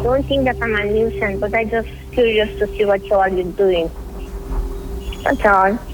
don't think that I'm a nuisance, but I just curious to see what you are doing. That's all.